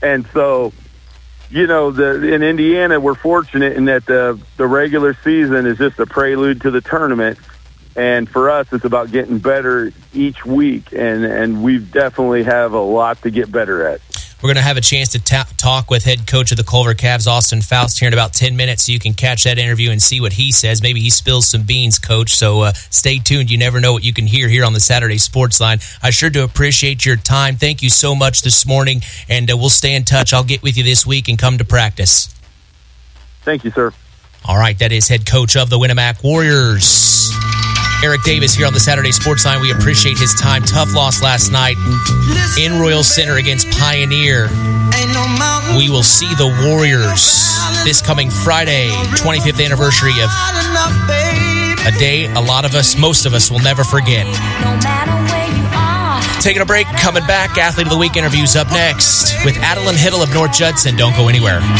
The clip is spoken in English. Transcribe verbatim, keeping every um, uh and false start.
And so, you know, the, in Indiana, we're fortunate in that the, the regular season is just a prelude to the tournament. And for us, it's about getting better each week. And, and we definitely have a lot to get better at. We're going to have a chance to ta- talk with head coach of the Culver Cavs, Austin Faust, here in about ten minutes, so you can catch that interview and see what he says. Maybe he spills some beans, Coach, so uh, stay tuned. You never know what you can hear here on the Saturday Sports Line. I sure do appreciate your time. Thank you so much this morning, and uh, we'll stay in touch. I'll get with you this week and come to practice. Thank you, sir. All right, that is head coach of the Winamac Warriors, Eric Davis, here on the Saturday Sports Line. We appreciate his time. Tough loss last night in Royal Center against Pioneer. We will see the Warriors this coming Friday, twenty-fifth anniversary of a day a lot of us, most of us, will never forget. Taking a break, coming back. Athlete of the Week interviews up next with Adeline Hiddle of North Judson. Don't go anywhere.